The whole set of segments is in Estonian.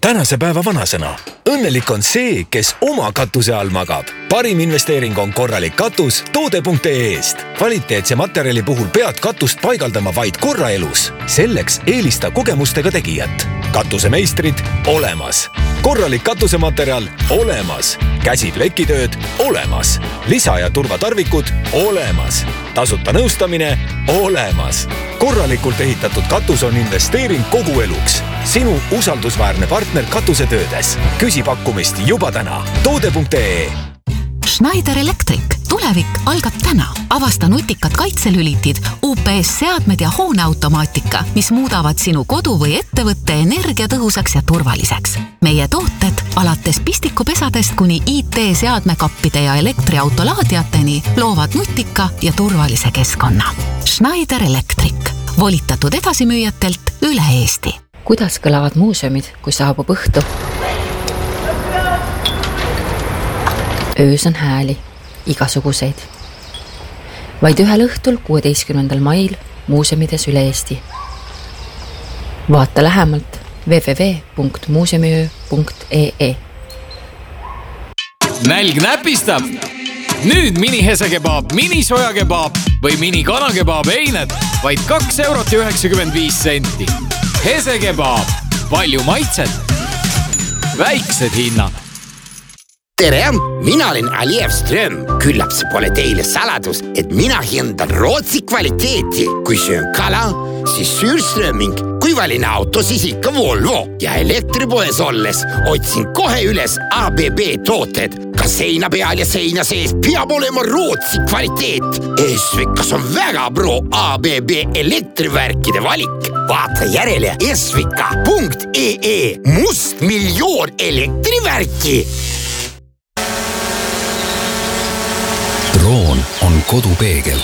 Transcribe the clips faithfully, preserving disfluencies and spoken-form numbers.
tänase päeva vanasõna. Õnnelik on see, kes oma katuse all magab. Parim investeering on korralik katus toode punkt ee eest. Kvaliteetse materjali puhul pead katust paigaldama vaid korra elus. Selleks eelista kogemustega tegijat. Katusemeistrid olemas. Korralik katusematerjal olemas. Käsipllekitööd olemas. Lisa- ja turvatarvikud olemas. Tasuta nõustamine olemas. Korralikult ehitatud katus on investeering kogu eluks. Sinu usaldusväärne partner katusetöödes. Küsi pakkumist juba täna. toode punkt ee. Schneider Electric. Tulevik algab täna. Avasta nutikad kaitselülitid, U P S-seadmed ja hooneautomaatika, mis muudavad sinu kodu või ettevõtte energiatõhusaks ja turvaliseks. Meie tooted alates pistikupesadest kuni I T-seadmekappide ja elektriautolaadiateni loovad nutika ja turvalise keskkonna. Schneider Electric. Volitatud edasimüüjatelt üle Eesti. Kuidas kõlavad muuseumid, kui saabub õhtu? Öös on hääli, igasuguseid. Vaid ühel õhtul kuueteistkümnendal mail muuseumides üle Eesti. Vaata lähemalt w w w punkt muuseumiöö punkt ee. Nälg näpistab! Nüüd mini-hesekebaab, mini-sojakebaab või mini-kanakebaab eined vaid kaks eurot ja üheksakümmend viis senti. Hesekebaab, palju maitset, väiksed hinnad. Tere, mina olen Alijev Ström. Küllap see pole teile saladus, et mina hindan Rootsi kvaliteeti. Kui söön kala, siis Sürströming. Kui valin auto, siis ikka Volvo. Ja elektripoes olles otsin kohe üles A B B tooted. Ka seina peal ja seina sees peab olema Rootsi kvaliteet. Esvikas on väga pro A B B elektrivärkide valik. Vaata järele esvika punkt ee. Must miljoon elektrivärki. Droon on kodupeegel.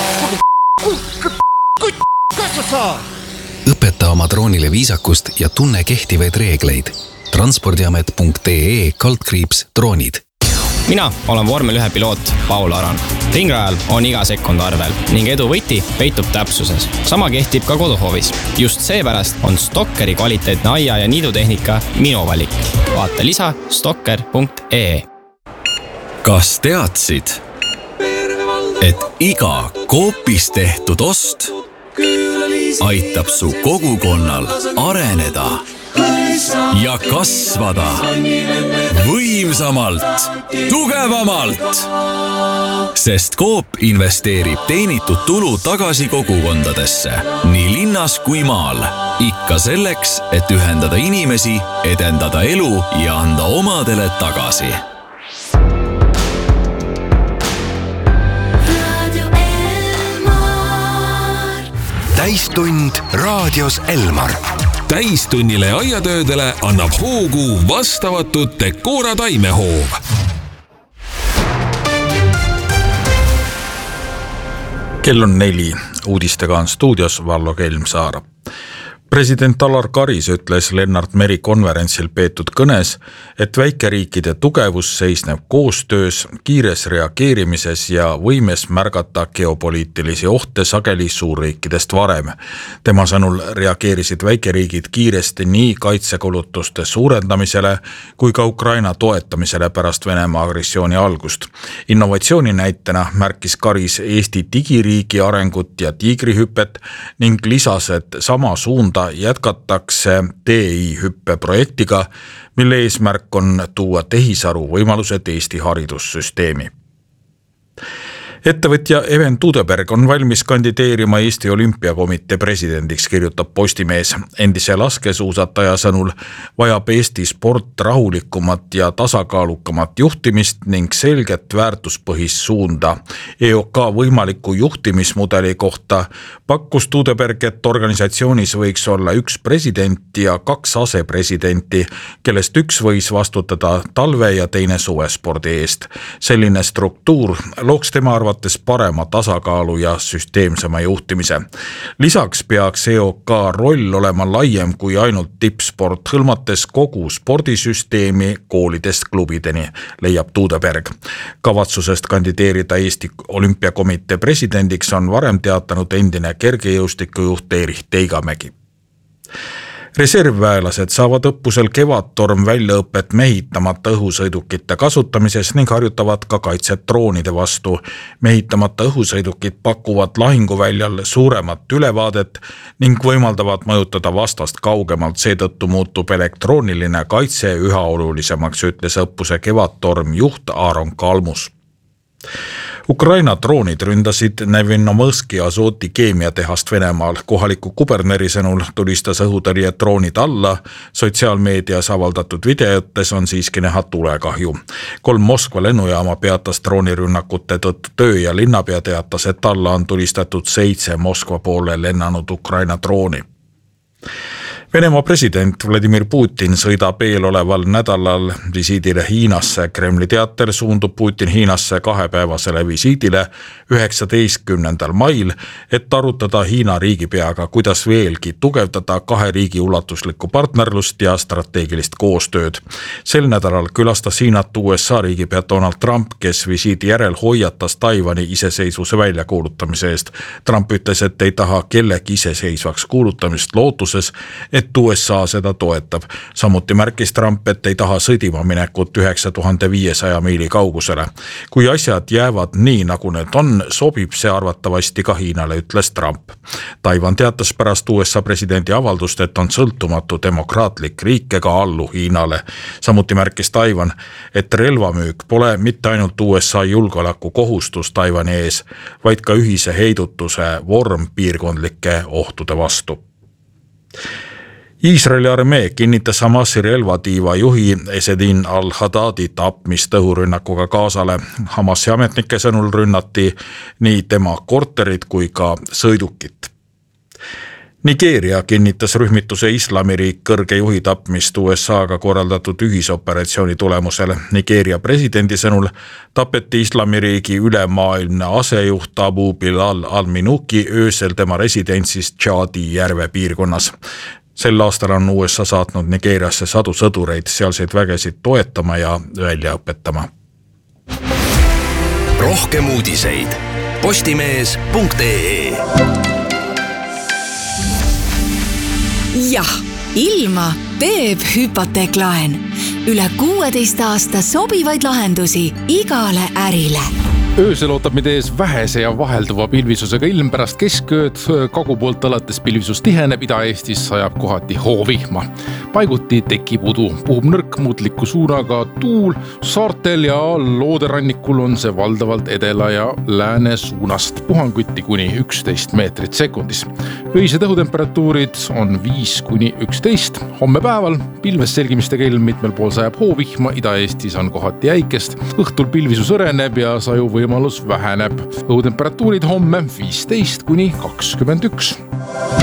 Kas sa saad? Õpeta oma droonile viisakust ja tunne kehtivaid reegleid. transpordiamet punkt ee kaldkriips droonid. Mina olen vormel ühe piloot Paul Aran. Ringrajal on iga sekund arvel ning edu võti peitub täpsuses. Sama kehtib ka koduhoovis. Just seepärast on Stokkeri kvaliteetne aia- ja niidutehnika minu valik. Vaata lisa stokker punkt ee. Kas teadsid, et iga Coopis tehtud ost aitab su kogukonnal areneda ja kasvada võimsamalt, tugevamalt? Sest Coop investeerib teenitud tulu tagasi kogukondadesse, nii linnas kui maal. Ikka selleks, et ühendada inimesi, edendada elu ja anda omadele tagasi. Täistund raadios Elmar. Täistunnile ja aiatöödele annab hoogu vastavatud Decora taimehoov. Kell on neli. Uudistega on stuudios Vallo Kelmsaar. President Alar Karis ütles Lennart Meri konverentsil peetud kõnes, et väikeriikide tugevus seisneb koostöös, kiires reageerimises ja võimes märgata geopoliitilisi ohte sageli suurriikidest varem. Tema sõnul reageerisid väikeriigid kiiresti nii kaitsekulutuste suurendamisele kui ka Ukraina toetamisele pärast Venemaa agressiooni algust. Innovatsiooni näitena märkis Karis Eesti digiriigi arengut ja tiigrihüpet ning lisas, et sama suunda jätkatakse T I hüppe projektiga, mille eesmärk on tuua tehisaru võimalused Eesti haridussüsteemi. Ettevõtja Even Tuudeberg on valmis kandideerima Eesti Olümpiakomitee presidendiks, kirjutab Postimees. Endise laskesuusataja sõnul vajab Eesti sport rahulikumat ja tasakaalukamat juhtimist ning selget väärtuspõhist suunda. E O K võimaliku juhtimismudeli kohta pakkus Tuudeberg, et organisatsioonis võiks olla üks president ja kaks asepresidenti, kellest üks võis vastutada talve ja teine suvespordi eest. Selline struktuur looks tema arvates parema tasakaalu ja süsteemsema juhtimise. Lisaks peaks E O K roll olema laiem kui ainult tippsport, hõlmates kogu spordisüsteemi koolidest klubideni, leiab Tuudeberg. Kavatsusest kandideerida Eesti Olümpiakomitee presidendiks on varem teatanud endine kergejõustikujuht Erich Teigamägi. reservväelased saavad õppusel Kevadtorm väljaõpet mehitamata õhusõidukite kasutamises ning harjutavad ka kaitset droonide vastu. Mehitamata õhusõidukid pakuvad lahinguväljal suuremat ülevaadet ning võimaldavad mõjutada vastast kaugemalt, seetõttu muutub elektrooniline kaitse üha olulisemaks, ütles õppuse Kevadtorm juht Aaron Kalmus. Ukraina droonid ründasid Nevinomõski Azoti keemiatehast Venemaal. Kohaliku kuberneri sõnul tulistas õhutõrje droonid alla. Sotsiaalmeedias avaldatud videotes on siiski näha tulekahju. Kolm Moskva lennujaama peatas droonirünnakute tõttu töö ja linnapea teatas, et alla on tulistatud seitse Moskva poole lennanud Ukraina drooni. Venemaa president Vladimir Putin sõidab eeloleval nädalal visiidile Hiinasse. Kremli teater suundub Putin Hiinasse kahepäevasele visiidile üheksateistkümnendal mail, et arutada Hiina riigipeaga, kuidas veelgi tugevdada kahe riigi ulatuslikku partnerlust ja strateegilist koostööd. Sel nädalal külastas Hiinat U S A riigipea Donald Trump, kes visiidi järel hoiatas Taiwani iseseisvuse väljakuulutamise eest. Trump ütles, et ei taha kellegi iseseisvaks kuulutamist lootuses, et U S A seda toetab. Samuti märkis Trump, et ei taha sõdima minekut üheksa tuhande viiesaja miili kaugusele. Kui asjad jäävad nii, nagu need on, sobib see arvatavasti ka Hiinale, ütles Trump. Taiwan teatas pärast U S A presidendi avaldust, et on sõltumatu demokraatlik riik ega allu Hiinale. Samuti märkis Taiwan, et relvamüük pole mitte ainult U S A julgeoleku kohustus Taiwani ees, vaid ka ühise heidutuse vorm piirkondlike ohtude vastu. Iisraeli armee kinnitas Hamasi relvatiiva juhi Esedin al-Haddadi tapmist õhurünnakuga Gazale. Hamasi ametnike sõnul rünnati nii tema korterit kui ka sõidukit. Nigeeria kinnitas rühmituse Islamiriik kõrge juhi tapmist U S A-ga korraldatud ühisoperatsiooni tulemusel. Nigeeria presidendi sõnul tapeti Islamiriigi ülemaailmne asejuht Abu Bilal al-Minuki öösel tema residentsist Tšaadi järve piirkonnas. Sel aastal on U S A saatnud Nigeeriasse sadu sõdureid sealseid vägesid toetama ja välja õpetama. Rohkem uudiseid postimees punkt ee. Jah, ilma teeb hüpoteeklaen. Üle kuueteist aasta sobivaid lahendusi igale ärile. Öösel ootab meid ees vähese ja vahelduva pilvisusega ilm pärast keskööd. Kagu poolt alates pilvisus tiheneb, Ida-Eestis sajab kohati hoovihma. Paiguti tekib udu, puhub nõrk muutliku suunaga tuul. Saartel ja looderannikul on see valdavalt edela ja lääne suunast. Puhanguti kuni üksteist meetrit sekundis. Öised õhutemperatuurid on viis kuni üksteist. Homme päeval pilves selgimistega ilm mitmel pool sajab hoovihma. Ida-Eestis on kohati jäikest. Õhtul pilvisus õreneb ja saju või võimalus väheneb. Õhutemperatuurid homme viisteist kuni kakskümmend üks.